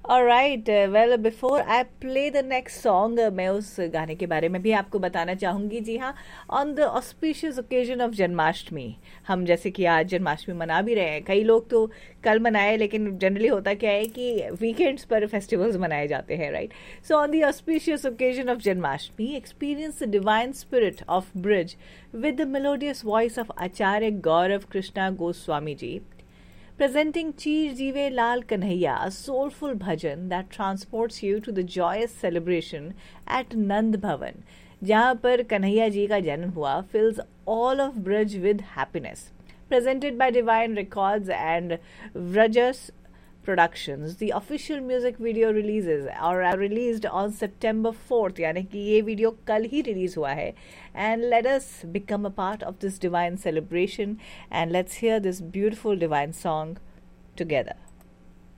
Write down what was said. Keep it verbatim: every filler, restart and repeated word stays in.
Alright, well before I play the next song, मैं उस गाने के बारे में भी आपको बताना चाहूँगी। जी हाँ, on the auspicious occasion of Janmashtami, हम जैसे कि आज जन्माष्टमी मना भी रहे हैं, कई लोग तो कल मनाए, लेकिन जनरली होता क्या है कि वीकेंड्स पर फेस्टिवल्स मनाए जाते हैं, right. So on the auspicious occasion of Janmashtami, experience the divine spirit of bridge with the melodious voice of Acharya Gaurav Krishna Goswami ji, presenting Cheer Jive Lal Kanhaiya, a soulful bhajan that transports you to the joyous celebration at Nand Bhavan, जहाँ पर कन्हैया जी का जन्म हुआ, fills all of Brij with happiness. Presented by Divine Records and Vrajas Productions, the official music video releases are released on September fourth, यानी कि ये video कल ही release हुआ है. And let us become a part of this divine celebration and let's hear this beautiful divine song together.